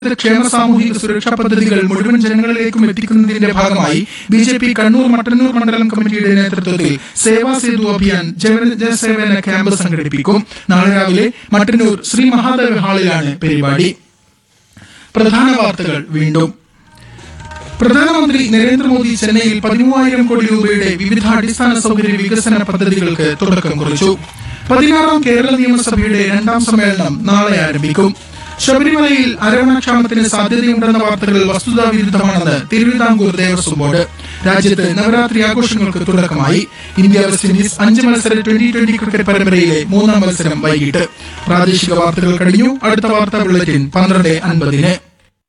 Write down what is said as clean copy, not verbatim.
ക്ഷേമ സാമൂഹിക സുരക്ഷാ പദ്ധതികൾ മുഴുവൻ ജനങ്ങളിലേക്കും എത്തിക്കുന്നതിന്റെ ഭാഗമായി ബിജെപി കണ്ണൂർ മട്ടന്നൂർ മണ്ഡലം കമ്മിറ്റിയുടെ നേതൃത്വത്തിൽ സേവാ സേതു അഭിയാൻ ജനസേവന ക്യാമ്പ് സംഘടിപ്പിക്കും. നാളെ രാവിലെ മട്ടന്നൂർ ശ്രീ മഹാദേവ ഹാളിലാണ് പരിപാടി. പ്രധാന വാർത്തകൾ വീണ്ടും. പ്രധാനമന്ത്രി നരേന്ദ്രമോദി ചെന്നൈയിൽ 13,000 കോടി രൂപയുടെ വിവിധ അടിസ്ഥാന സൗകര്യ വികസന പദ്ധതികൾക്ക് തുടക്കം കുറിച്ചു. 16ാം കേരള നിയമസഭയുടെ 2ാം സമ്മേളനം നാളെ ആരംഭിക്കും. ശബരിമലയിൽ അരവണക്ഷാമത്തിന് സാധ്യതയുണ്ടെന്ന വാർത്തകൾ വസ്തുതാവിരുദ്ധമാണെന്ന് തിരുവിതാംകൂർ ദേവസ്വം ബോർഡ്. രാജ്യത്ത് നവരാത്രി ആഘോഷങ്ങൾക്ക് തുടക്കമായി. ഇന്ത്യ വെസ്റ്റ് ഇൻഡീസ് 5 മത്സര T20 ക്രിക്കറ്റ് പരമ്പരയിലെ 3ാം മത്സരം വൈകിട്ട്. പ്രാദേശിക വാർത്തകൾ കഴിഞ്ഞു. അടുത്ത വാർത്താ ബുള്ളറ്റിൻ 12:50.